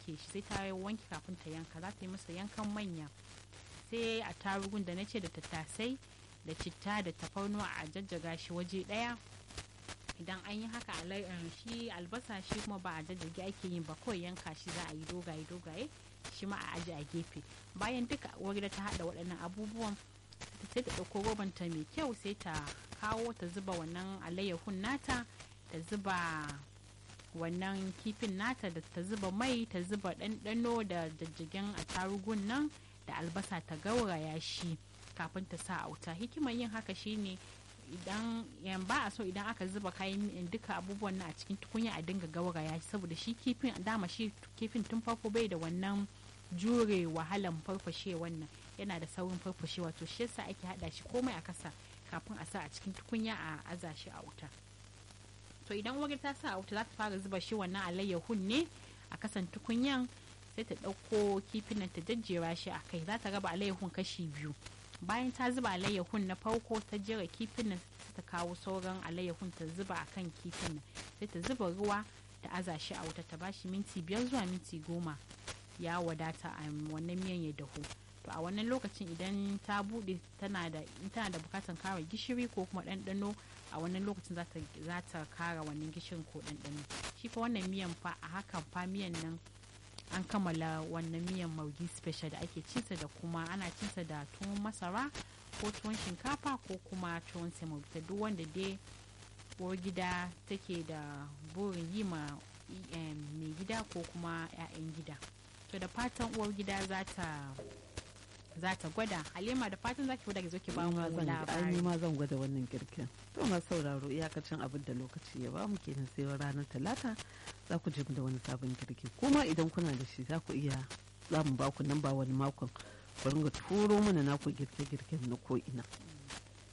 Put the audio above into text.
wanke shi, sai ta wanke kafin ta yanka. Za ta yi masa yankan manya. Sai a tarugun da na ce da tattasai da citta da tafarnuwa a jajjaga shi waje ɗaya. Idan an yi haka shi albasa shi kuma ba a jajjage ake yin ba, kawai yanka shi za a yi dogaye shi ma a aji a gefe. Bayan duka uwar gida ta haɗa waɗannan abubuwan, sai ta ɗauko robanta mai kyau, sai ta kawo ta zuba wannan alayyahun nata, ta zuba wannan kifin nata, da ta zuba mai, ta zuba ɗanɗano da jajjagen attarugun nan da albasa, ta gauraya shi kafin ta sa a wuta. Hikimar yin haka shine idan ba a so idan aka zuba kayan duka abubuwan nan a cikin tukunya a dinga gauraya shi, saboda shi kifin tun farko bai da wannan jure wahalan farfashe, wannan yana da saurin farfashewa, to shi yasa ake hada shi komai a kasa kafin a sa a cikin tukunya a aza shi a wuta. To idan uwar ta sa a wuta, za ta fara zuba shi wannan alayyahun ne a kasan tukunyan, sai ta ɗauko kifin nan ta jajjera shi a kai. Za ta raba alayyahun kashi biyu. Bayan ta zuba alayyahun na farko, ta jera kifin nan, sai ta kawo sauran alayyahun ta zuba a kan kifin nan, sai ta zuba ruwa ta aza shi a wuta, ta bashi minti 5 zuwa minti 10 ya wadata a wannan miyan ya dahu. To a wannan lokacin idan ta bude tana da bukatan kara gishiri ko kuma ɗanɗano, a wannan lokacin za ta kara wannan gishirin ko ɗanɗano. Shi fa wannan miyan fa a hakan fa miyan nan an kammala wannan miyan Margi special da ake cinsa da kuma ana cinsa da tuwon masara ko tuwon shinkafa ko kuma tuwon semolita, duk wanda dai uwar gida take da burin yi ma mai gida ko kuma 'ya'yan gida. To da fatan uwar gida za ta gwada. Halima, da fatan za ki gwada ki zo ki ba mu labari. Ni ma zan gwada wannan girkin. To ma sauraro, iyakacin abin da lokaci ya ba mu kenan, sai ranar Talata za ku ji da wani sabon girki. Kuma idan kuna da shi za mu ba ku nan ba wani makon ku ringa turo mana naku girke-girken na ko ina.